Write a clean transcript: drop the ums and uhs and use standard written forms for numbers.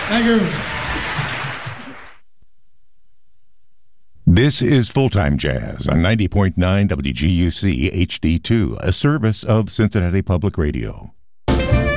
Thank you. This is Full-Time Jazz on 90.9 WGUC HD2, a service of Cincinnati Public Radio.